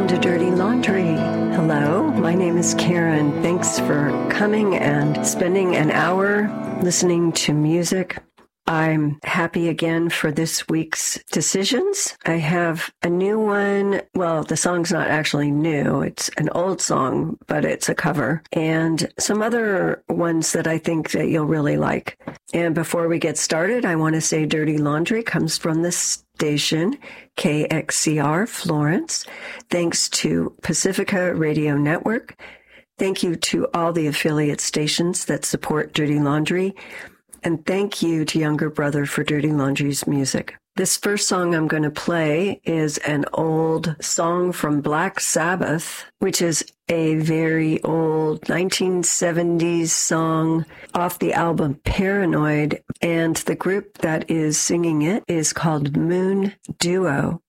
welcome to Dirty Laundry. Hello, my name is Karen. Thanks for coming and spending an hour listening to music. I'm happy again for this week's decisions. I have a new one. Well, the song's not actually new. It's an old song, but it's a cover. And some other ones that I think that you'll really like. And before we get started, I want to say Dirty Laundry comes from the station KXCR Florence. Thanks to Pacifica Radio Network. Thank you to all the affiliate stations that support Dirty Laundry. And thank you to Younger Brother for Dirty Laundry's music. This first song I'm going to play is an old song from Black Sabbath, which is a very old 1970s song off the album Paranoid. And the group that is singing it is called Moon Duo.